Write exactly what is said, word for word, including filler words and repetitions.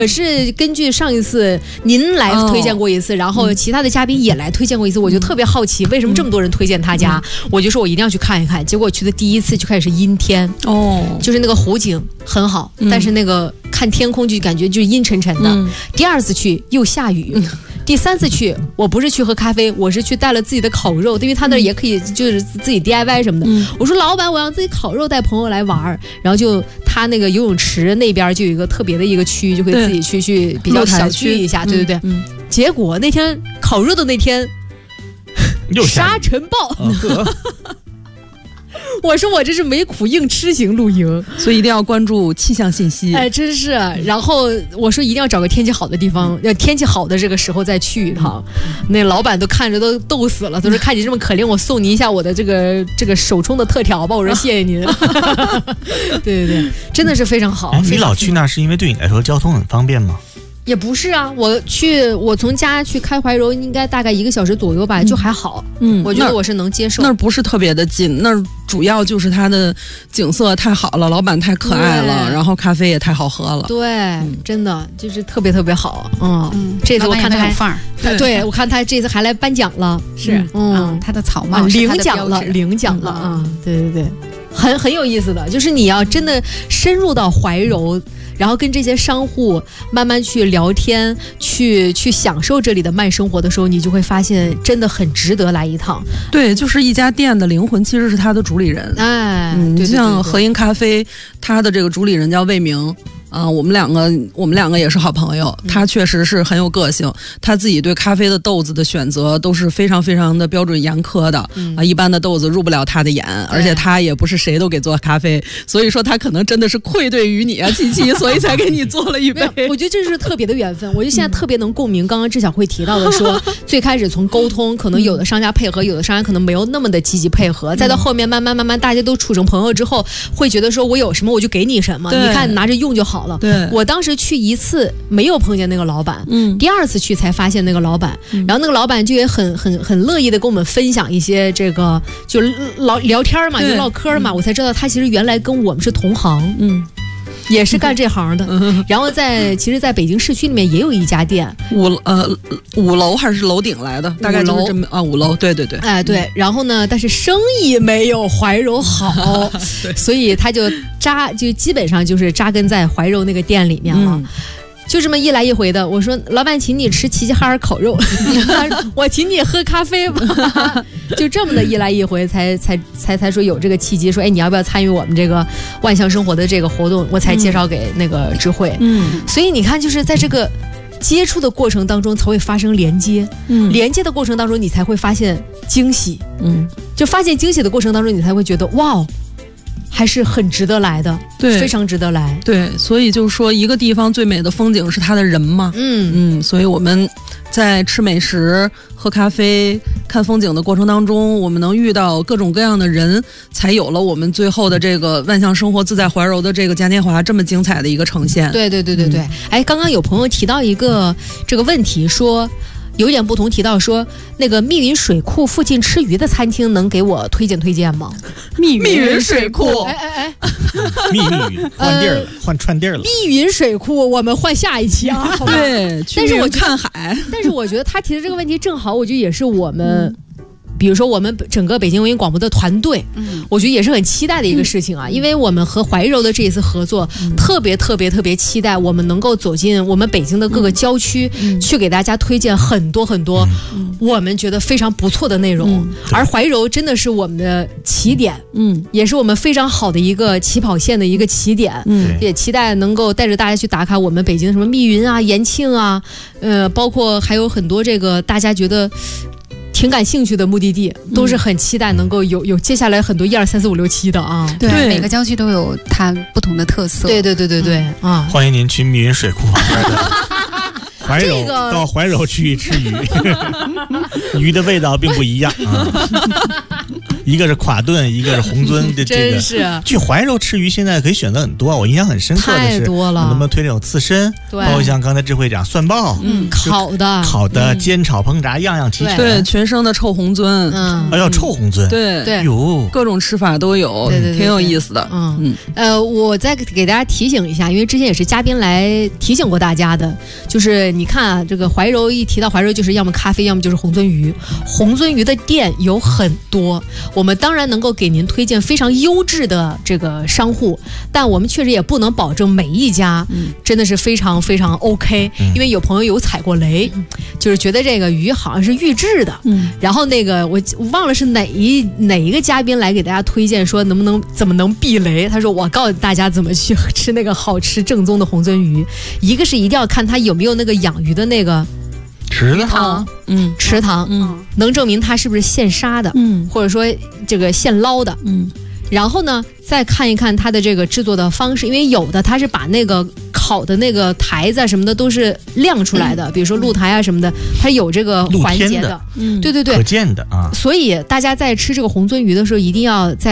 我是根据上一次您来推荐过一次，哦、然后其他的嘉宾也来推荐过一次，我就特别好奇为什么这么多人推荐他家，嗯、我就说我一定要去看一看。结果去的第一次就开始是阴天哦，就是那个湖景很好，嗯、但是那个看天空就感觉就阴沉沉的。嗯、第二次去又下雨。嗯第三次去，我不是去喝咖啡，我是去带了自己的烤肉，因为他那也可以就是自己 D I Y 什么的。嗯、我说老板，我让自己烤肉带朋友来玩，然后就他那个游泳池那边就有一个特别的一个区，就会自己去去比较小聚一下，对对对。嗯嗯、结果那天烤肉的那天，沙尘暴。哦我说我这是没苦硬吃型露营， 所以一定要关注气象信息。 哎，真是。然后我说一定要找个天气好的地方，要天气好的这个时候再去一趟。嗯、那老板都看着都逗死了，都说看你这么可怜，我送你一下我的这个这个手冲的特调吧。我说谢谢您。对对对，真的是非常好。 哎，你老去那是因为对你来说交通很方便吗？ 也不是啊，我去，我从家去开怀柔应该大概一个小时左右吧，嗯、就还好。嗯，我觉得我是能接受。 那不是特别的近，那主要就是它的景色太好了，老板太可爱了，然后咖啡也太好喝了。 对，嗯、真的就是特别特别好。嗯，嗯这次我看他还有范儿， 对, 对我看他这次还来颁奖了， 是，嗯，嗯他的草帽领奖了，领奖了啊！嗯、对对对，很很有意思的，就是你要真的深入到怀柔。然后跟这些商户慢慢去聊天，去去享受这里的慢生活的时候，你就会发现真的很值得来一趟。 对，就是一家店的灵魂其实是他的主理人。 哎， 嗯，对对对对像和音咖啡，他的这个主理人叫魏明。啊、呃，我们两个，我们两个也是好朋友。他确实是很有个性，他自己对咖啡的豆子的选择都是非常非常的标准严苛的啊、嗯呃，一般的豆子入不了他的眼，而且他也不是谁都给做咖啡，所以说他可能真的是愧对于你啊，七七，所以才给你做了一杯。 我觉得这是特别的缘分，我就现在特别能共鸣。刚刚志晓慧提到的说，最开始从沟通，可能有的商家配合，有的商家可能没有那么的积极配合，再到后面慢慢慢慢大家都处成朋友之后，会觉得说我有什么我就给你什么，你看拿着用就好了。 对， 我当时去一次没有碰见那个老板，嗯，第二次去才发现那个老板，嗯、然后那个老板就也很很很乐意的跟我们分享一些这个就聊聊天嘛，就唠嗑嘛，嗯、我才知道他其实原来跟我们是同行，嗯。也是干这行的，嗯、然后在其实，在北京市区里面也有一家店， 五呃五楼还是楼顶来的，大概就是这么啊五楼，对对对， 哎对，然后呢，但是生意没有怀柔好，所以他就扎就基本上就是扎根在怀柔那个店里面了。嗯就这么一来一回的，我说老板请你吃齐齐哈尔烤肉，我请你喝咖啡吧，就这么的一来一回才才才才说有这个契机，说哎你要不要参与我们这个万象生活的这个活动，我才介绍给那个智慧。嗯，所以你看就是在这个接触的过程当中才会发生连接，嗯，连接的过程当中你才会发现惊喜，嗯，就发现惊喜的过程当中你才会觉得哇。还是很值得来的，对，非常值得来。 对，所以就是说，一个地方最美的风景是它的人嘛。嗯嗯，所以我们在吃美食、喝咖啡、看风景的过程当中，我们能遇到各种各样的人，才有了我们最后的这个万象生活自在怀柔的这个嘉年华这么精彩的一个呈现。 对对对对对。嗯、哎，刚刚有朋友提到一个这个问题，说。有点不同，提到说那个密云水库附近吃鱼的餐厅能给我推荐推荐吗？ 密云水库， 哎哎哎， 密密云换地儿了，换串地儿了。 密云水库，我们换下一期啊。 对， 但是我看海， 但是我觉得他提的这个问题正好，我觉得也是我们。嗯比如说我们整个北京文艺广播的团队，嗯，我觉得也是很期待的一个事情啊，嗯、因为我们和怀柔的这一次合作，嗯、特别特别特别期待我们能够走进我们北京的各个郊区，嗯、去给大家推荐很多很多我们觉得非常不错的内容。嗯、而怀柔真的是我们的起点，嗯，也是我们非常好的一个起跑线的一个起点。嗯，也期待能够带着大家去打卡我们北京的什么密云啊、延庆啊，呃，包括还有很多这个大家觉得。挺感兴趣的目的地，都是很期待能够有有接下来很多一二三四五六七的啊。 对，每个郊区都有它不同的特色。 对对对对对、嗯、啊！ 欢迎您去密云水库旁边的怀柔、这个、到怀柔去吃鱼，鱼的味道并不一样啊。 一个是垮炖，一个是红鳟的这个。 真是。 去怀柔吃鱼现在可以选择很多，我印象很深刻的是， 太多了。 能不能推那种刺身？ 对， 包括像刚才智慧讲蒜爆， 嗯，烤的、 烤的、 嗯、 煎炒烹炸，样样齐全。 对，群生的臭红鳟， 嗯， 哎呦，臭红鳟， 对对， 有各种吃法都有， 对对对对， 挺有意思的。 嗯嗯，呃，我再给大家提醒一下，因为之前也是嘉宾来提醒过大家的，就是你看啊，这个怀柔一提到怀柔，就是要么咖啡，要么就是红鳟鱼。红鳟鱼的店有很多，我们当然能够给您推荐非常优质的这个商户，但我们确实也不能保证每一家真的是非常非常 OK，、嗯、因为有朋友有踩过雷，嗯、就是觉得这个鱼好像是预制的，嗯、然后那个我我忘了是哪一哪一个嘉宾来给大家推荐说能不能怎么能避雷，他说我告诉大家怎么去吃那个好吃正宗的红鳟鱼，一个是一定要看它有没有那个养鱼的那个池子塘，嗯，池塘，嗯，能证明它是不是现杀的，嗯，或者说这个现捞的，嗯，然后呢，再看一看它的这个制作的方式，因为有的它是把那个烤的那个台子什么的都是亮出来的，嗯、比如说露台啊什么的，它有这个环节的， 嗯， 对对对， 可见的啊。 所以大家在吃这个红鳟鱼的时候，一定要在